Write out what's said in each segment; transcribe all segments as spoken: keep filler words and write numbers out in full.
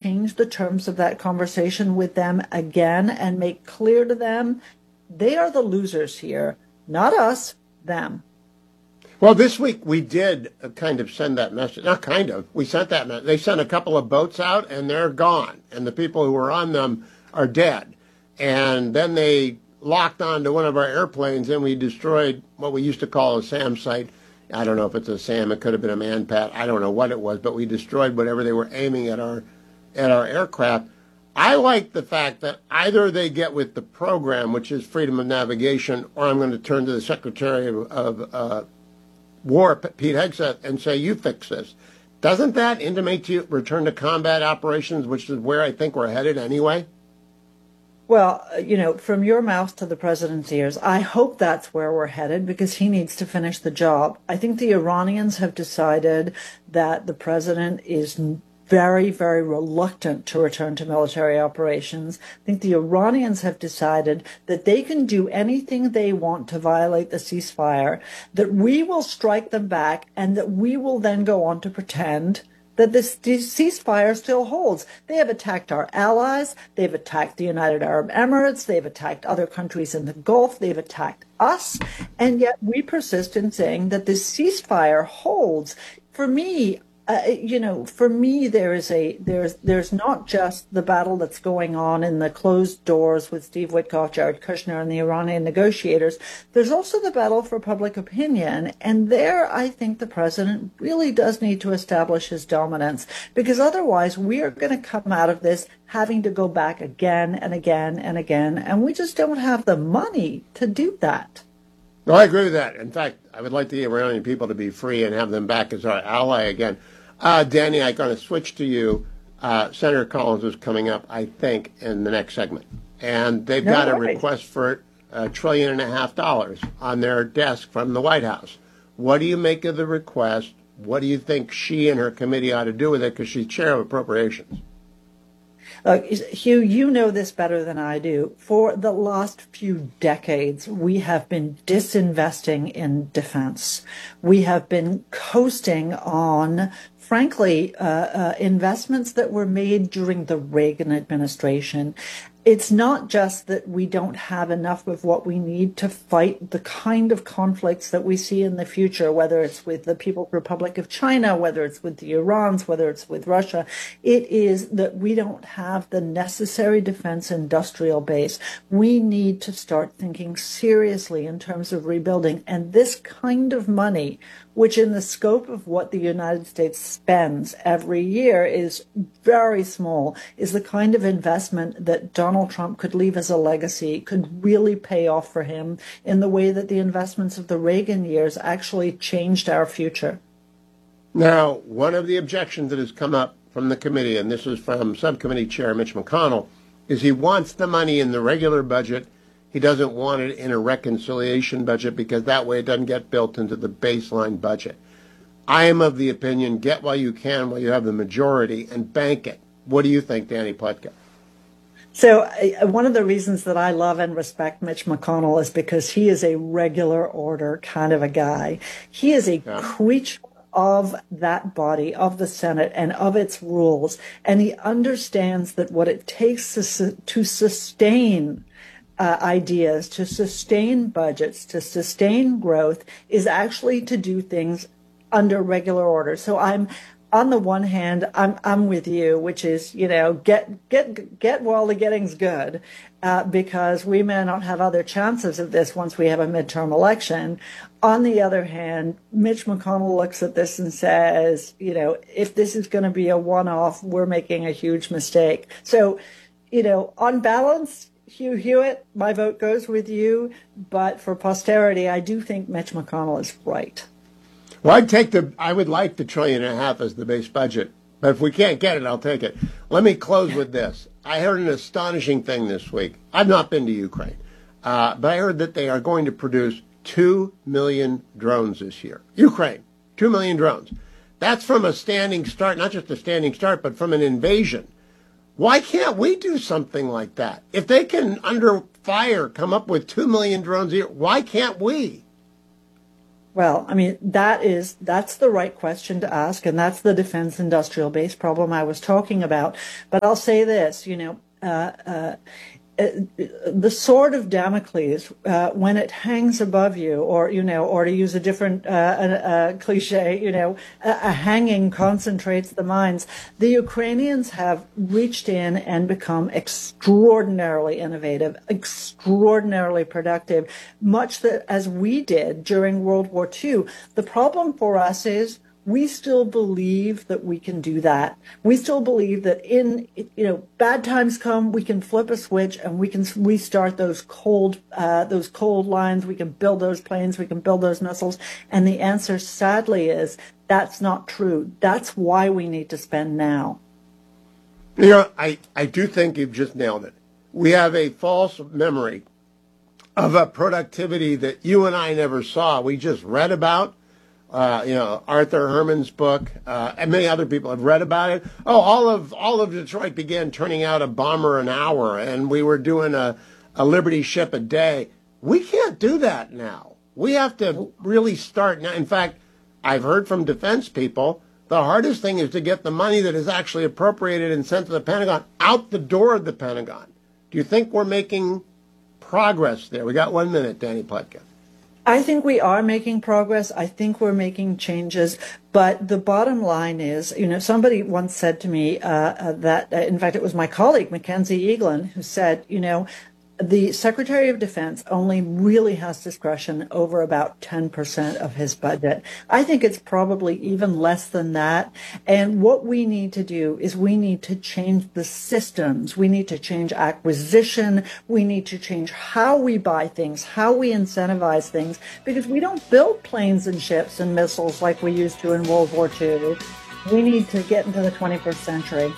change the terms of that conversation with them again and make clear to them they are the losers here, not us, them. Well, this week we did kind of send that message. Not kind of. We sent that message. They sent a couple of boats out, and they're gone. And the people who were on them are dead. And then they locked onto one of our airplanes, and we destroyed what we used to call a SAM site. I don't know if it's a SAM. It could have been a Manpat. I don't know what it was, but we destroyed whatever they were aiming at our at our aircraft. I like the fact that either they get with the program, which is freedom of navigation, or I'm going to turn to the Secretary of, of uh, War, Pete Hegseth, and say, you fix this. Doesn't that intimate to you return to combat operations, which is where I think we're headed anyway? Well, you know, from your mouth to the president's ears, I hope that's where we're headed because he needs to finish the job. I think the Iranians have decided that the president is very, very reluctant to return to military operations. I think the Iranians have decided that they can do anything they want to violate the ceasefire, that we will strike them back, and that we will then go on to pretend that this ceasefire still holds. They have attacked our allies. They've attacked the United Arab Emirates. They've attacked other countries in the Gulf. They've attacked us. And yet we persist in saying that this ceasefire holds. For me, Uh, you know, for me, there is a there's there's not just the battle that's going on in the closed doors with Steve Witkoff, Jared Kushner, and the Iranian negotiators. There's also the battle for public opinion, and there I think the president really does need to establish his dominance, because otherwise we are going to come out of this having to go back again and again and again, and we just don't have the money to do that. No, I agree with that. In fact, I would like the Iranian people to be free and have them back as our ally again. Uh, Danny, I'm going to switch to you. Uh, Senator Collins is coming up, I think, in the next segment. And they've No, got a right. request for a trillion and a half dollars on their desk from the White House. What do you make of the request? What do you think she and her committee ought to do with it? Because she's chair of appropriations. Uh, Hugh, you know this better than I do. For the last few decades, we have been disinvesting in defense. We have been coasting on, frankly, uh, uh, investments that were made during the Reagan administration. It's not just that we don't have enough of what we need to fight the kind of conflicts that we see in the future, whether it's with the People's Republic of China, whether it's with the Irans, whether it's with Russia. It is that we don't have the necessary defense industrial base. We need to start thinking seriously in terms of rebuilding. And this kind of money, which in the scope of what the United States spends every year is very small, is the kind of investment that Donald Trump could leave as a legacy, could really pay off for him in the way that the investments of the Reagan years actually changed our future. Now, one of the objections that has come up from the committee, and this is from Subcommittee Chair Mitch McConnell, is he wants the money in the regular budget. He doesn't want it in a reconciliation budget because that way it doesn't get built into the baseline budget. I am of the opinion, get while you can while you have the majority and bank it. What do you think, Danny Pletka? So uh, one of the reasons that I love and respect Mitch McConnell is because he is a regular order kind of a guy. He is a yeah. creature of that body, of the Senate, and of its rules. And he understands that what it takes to, su- to sustain Uh, ideas, to sustain budgets, to sustain growth, is actually to do things under regular order. So I'm, on the one hand, I'm I'm with you, which is, you know, get get get while the getting's good, uh, because we may not have other chances of this once we have a midterm election. On the other hand, Mitch McConnell looks at this and says, you know, if this is going to be a one-off, we're making a huge mistake. So, you know, on balance, Hugh Hewitt, my vote goes with you, but for posterity, I do think Mitch McConnell is right. Well, I'd take the, I would like the trillion and a half as the base budget, but if we can't get it, I'll take it. Let me close with this. I heard an astonishing thing this week. I've not been to Ukraine, uh, but I heard that they are going to produce two million drones this year. Ukraine, two million drones. That's from a standing start, not just a standing start, but from an invasion. Why can't we do something like that? If they can, under fire, come up with two million drones a year, why can't we? Well, I mean, that is, that's the right question to ask, and that's the defense industrial base problem I was talking about. But I'll say this, you know, uh, uh, the sword of Damocles, uh, when it hangs above you, or, you know, or to use a different uh, uh, cliche, you know, a, a hanging concentrates the minds. The Ukrainians have reached in and become extraordinarily innovative, extraordinarily productive, much that as we did during World War Two. The problem for us is we still believe that we can do that. We still believe that in, you know, bad times come, we can flip a switch and we can restart those cold, uh, those cold lines. We can build those planes. We can build those missiles. And the answer, sadly, is that's not true. That's why we need to spend now. You know, I, I do think you've just nailed it. We have a false memory of a productivity that you and I never saw. We just read about. Uh, you know, Arthur Herman's book, uh, and many other people have read about it. Oh, all of all of Detroit began turning out a bomber an hour, and we were doing a, a Liberty ship a day. We can't do that now. We have to really start now. In fact, I've heard from defense people, the hardest thing is to get the money that is actually appropriated and sent to the Pentagon out the door of the Pentagon. Do you think we're making progress there? We got one minute, Danny Pletka. I think we are making progress. I think we're making changes. But the bottom line is, you know, somebody once said to me uh, uh, that, uh, in fact, it was my colleague, Mackenzie Eaglin, who said, you know, the Secretary of Defense only really has discretion over about ten percent of his budget. I think it's probably even less than that. And what we need to do is we need to change the systems. We need to change acquisition. We need to change how we buy things, how we incentivize things, because we don't build planes and ships and missiles like we used to in World War Two. We need to get into the twenty-first century.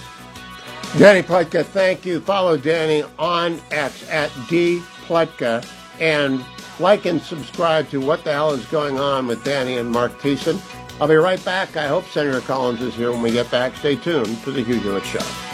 Danny Pletka, thank you. Follow Danny on X at D Pletka and like and subscribe to What the Hell is Going On with Danny and Mark Thiessen. I'll be right back. I hope Senator Collins is here when we get back. Stay tuned to The Hugh Hewitt Show.